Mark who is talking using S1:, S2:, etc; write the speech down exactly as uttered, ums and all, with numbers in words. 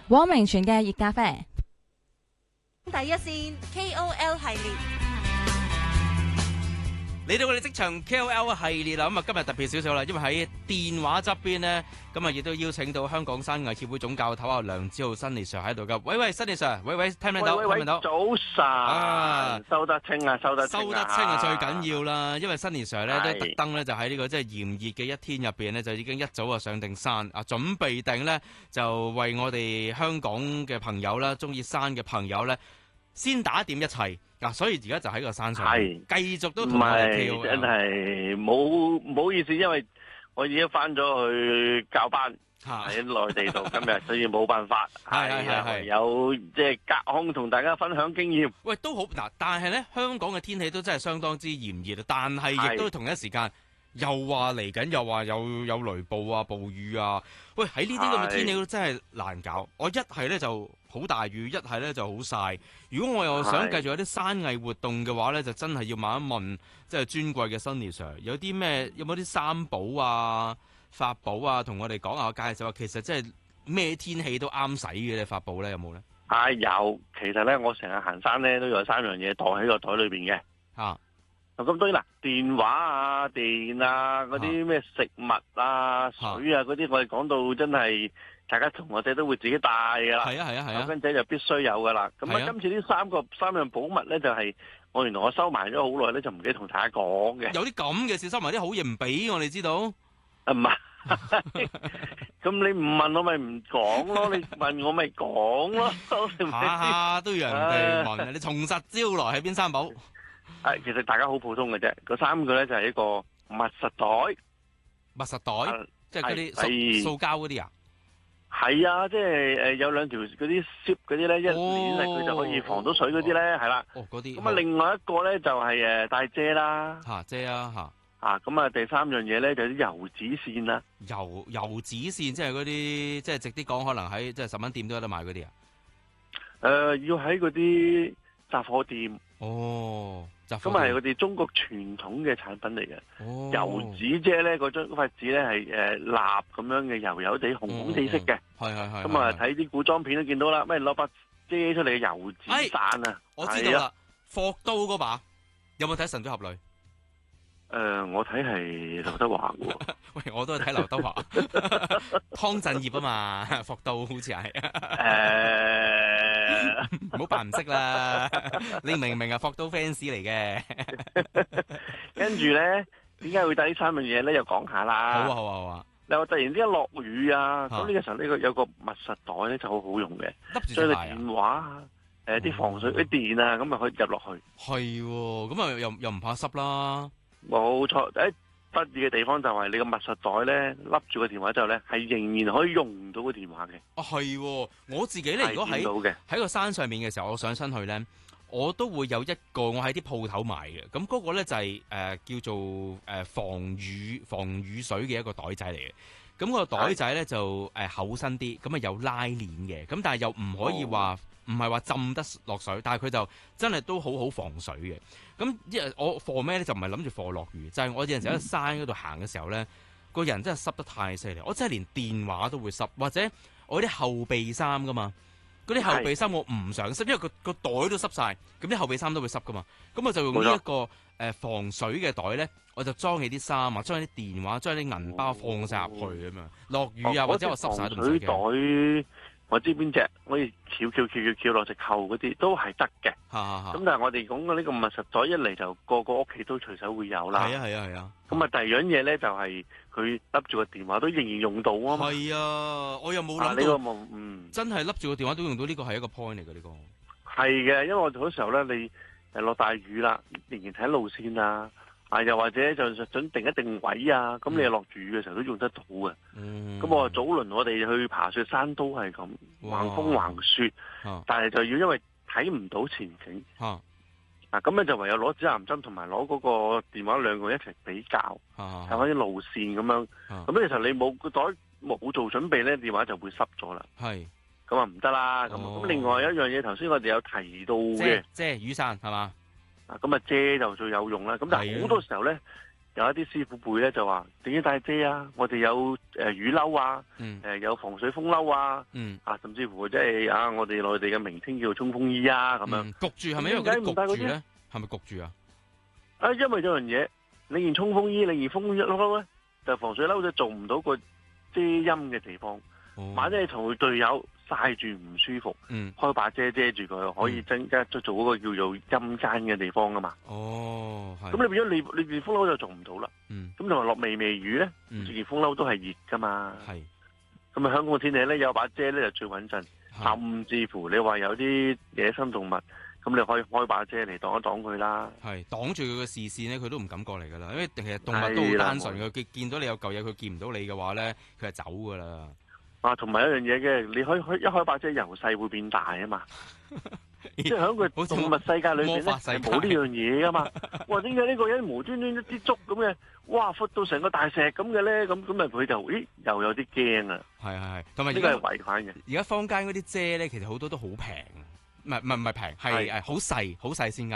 S1: 汪明荃嘅熱咖啡。
S2: 第一線 K O L 系列。
S3: 嚟到我哋職場 K O L 系列啦，咁啊今日特別少少啦，因為喺電話側邊呢，咁啊亦都邀請到香港山藝協會總教頭啊梁梓浩 Sunny Sir 喺度噶。喂喂，Sunny Sir，喂喂，聽唔聽到？
S4: 喂喂喂，
S3: 聽唔聽到？
S4: 早晨，
S3: 啊
S4: 收得清啊，收得清啊，
S3: 收得清啊最緊要啦，因為 Sunny Sir 咧
S4: 係
S3: 都特登咧就喺呢個即係炎熱嘅一天入邊咧，就已經一早啊上定山啊，準備定咧就為我哋香港嘅朋友啦，中意山嘅朋友咧，先打點一切。嗱、啊，所以而家就喺個山上，係繼續都同我哋 K O L。
S4: 真係冇唔好意思，因為我已經翻咗去教班喺內地度，今日所以冇辦法，
S3: 係係係係
S4: 有即係隔空同大家分享經驗。
S3: 喂，都好嗱，但係咧香港嘅天氣都真係相當之炎熱，但係亦都同一時間又話嚟緊，又話有有雷暴啊、暴雨啊。喂，喺呢啲咁嘅天氣都真係難搞。我一係咧就好大雨，一係咧就好曬。如果我又想繼續有啲山藝活動嘅話咧，就真係要問一問，即係尊貴嘅 Sunny Sir，有啲咩有冇啲三寶啊、法寶啊，同我哋講下介紹下。其實即係咩天氣都啱使嘅法寶咧，有冇咧？
S4: 啊有，其實咧我成日行山咧都有三樣嘢袋喺個袋裏邊嘅。
S3: 啊，
S4: 咁當然啦，電話啊、電啊、嗰啲咩食物啊、水啊嗰啲，我哋講到真係。大家同學仔都會自己帶噶啦，
S3: 係啊係啊係啊，
S4: 跟仔就必須有噶啦。咁啊，今次呢三個三樣寶物咧，就係、是、我原來我收埋咗好耐咧，就唔記得同大家講嘅。
S3: 有啲咁嘅事，收埋啲好嘢唔俾我哋知道。
S4: 啊唔係，咁你唔問我咪唔講咯，你問我咪講咯。
S3: 下下都要人哋問，啊、你從實招來係邊三寶？
S4: 係其實大家好普通嘅啫，嗰三個咧就係一個密實袋，
S3: 密實袋，啊、即係嗰啲塑塑膠嗰啲啊。
S4: 係啊，即係誒有兩條嗰啲 zip 嗰啲咧，一攣佢就可以防到水嗰啲咧，係啦。
S3: 哦，嗰啲。
S4: 咁啊，另外一個咧就係誒帶遮啦。
S3: 嚇遮啊嚇。
S4: 啊，咁啊第三樣嘢咧就係啲油紙線啦。
S3: 油油紙線即係嗰啲，即係直啲講，可能喺即係十蚊店都有得買嗰啲啊。
S4: 誒、呃，要喺嗰啲雜貨店。
S3: 哦。咁
S4: 係我哋中國傳統嘅產品嚟嘅。
S3: 哦。
S4: 油紙遮咧，嗰張嗰塊紙咧係誒蠟咁樣嘅，油油地、紅紅地色嘅。
S3: 係係係。
S4: 咁啊，睇啲古裝片都見到啦，咩攞把遮出嚟嘅油紙傘啊！
S3: 我知道啦，霍刀嗰把有冇睇《神鵰俠侶》？
S4: 誒，我睇係劉德華喎。
S3: 喂，我都係睇劉德華。湯鎮業啊嘛，霍刀好似係。
S4: 誒，
S3: 唔好扮唔識啦！你明唔明啊？霍刀 fans 嚟嘅。
S4: 跟住咧，點解會帶呢三樣嘢咧？又講下啦。
S3: 好啊好啊好啊！
S4: 嗱，我突然之間落雨啊，咁呢個時候呢個有個密實袋咧就好好用嘅，將你電話啊、誒啲防水啲電啊，咁咪可以入落去。
S3: 係喎，咁啊又又唔怕濕啦。冇
S4: 錯，誒得意嘅地方就係你個密實袋咧，笠住個電話之後咧，係仍然可以用到個電話嘅。
S3: 啊係喎，我自己咧，如果喺喺個山上面嘅時候，我上身去咧，我都會有一個我喺啲鋪頭買嘅。咁嗰個咧就係、是、誒、呃、叫做誒防雨防雨水嘅一個袋仔嚟嘅。咁、個袋仔咧就誒厚身啲，咁啊有拉鏈嘅。咁但係又唔可以話唔係話浸得落水，但係佢就真係都好好防水嘅。咁一我防咩咧就唔係諗住防落雨，就係、是、我有陣時喺山嗰度行嘅時候咧，個人真係濕得太犀利，我真係連電話都會濕，或者我啲後備衫噶嘛，嗰啲後備衫我唔想濕，因為個個袋都濕晒，咁啲後備衫都會濕噶嘛，咁我就用呢一個誒防水嘅袋咧，我就裝起啲衫啊，裝起啲電話，將啲銀包放晒入去咁樣，落雨啊、哦、或者我濕晒都唔使驚。我知邊隻可以翹翹翹翹翹落隻扣嗰啲都係得嘅。咁但係我哋講嘅呢個密實袋一嚟就個個屋企都隨手會有啦。係啊係啊係啊。咁啊第二樣嘢咧就係佢笠住個電話都仍然用到啊嘛。係啊，我又冇諗到。呢、啊這個冇，嗯，真係笠住個電話都用到，呢個係一個 point 嚟嘅呢個。係嘅，因為我嗰時候咧，你誒落大雨啦，仍然睇路線啊。啊，又或者就準定一定位啊，咁你落住雨嘅時候都用得到嘅。咁、嗯、我早輪我哋去爬雪山都係咁，橫風橫雪，啊、但係就要因為睇唔到前景，啊，咁咧就唯有攞指南針同埋攞嗰個電話兩個一齊比較，睇翻啲路線咁樣。咁、啊、其實你冇個袋冇做準備咧，電話就會濕咗啦。係，咁啊唔得啦。咁咁、哦、另外一樣嘢，頭先我哋有提到嘅，即係雨傘係嘛？啊，咁啊遮就最有用啦。咁但係好多時候咧，
S4: 有一啲師傅輩咧就話點解帶遮啊？我哋有誒、呃、雨褸啊，誒、
S3: 嗯
S4: 呃、有防水風褸啊，
S3: 嗯
S4: 啊甚至乎即係啊我哋內地嘅名稱叫做衝鋒衣啊咁樣。
S3: 嗯、焗住係咪因為嗰啲焗住咧？係咪焗住啊？
S4: 啊，因為有樣嘢，你件衝鋒衣，你件風褸咧，就防水褸就做唔到個遮陰嘅地方。
S3: 哦、
S4: 萬一你同佢隊友曬住唔舒服，
S3: 嗯、
S4: 開把遮遮住佢，可以增加做嗰個叫做陰間嘅地方噶嘛。
S3: 哦，
S4: 咁你變咗你你件風褸就做唔到啦。
S3: 嗯，咁
S4: 同埋落微微雨咧，
S3: 嗯、
S4: 件風褸都係熱噶嘛。
S3: 係。
S4: 咁啊，香港天氣咧有把遮咧就最穩陣，甚至乎你話有啲野生動物，咁你可以開把遮嚟擋一擋佢啦。
S3: 係擋住佢嘅視線咧，佢都唔敢過嚟噶啦。因為其實動物都好單純嘅，佢見到你有嚿嘢，佢見唔到你嘅話咧，佢係走噶啦。
S4: 啊，同埋一樣嘢嘅，你可以開一開把遮由細會變大啊嘛。即係喺個動物世界裏邊咧，係冇呢樣嘢噶嘛。哇！點解呢個人無端端一啲竹咁嘅，哇，闊到成個大石咁嘅咧？咁咁啊，佢就咦又有啲驚啊！
S3: 係係係，同埋
S4: 呢個係違反嘅。
S3: 而家坊間嗰啲遮咧，其實好多都好平，唔係唔係唔係平，係誒好細好細先啱。